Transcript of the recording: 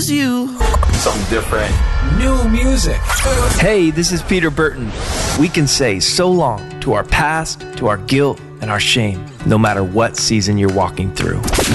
is you. Something different. New music. Hey, this is Peter Burton. We can say so long to our past, to our guilt, and our shame, no matter what season you're walking through.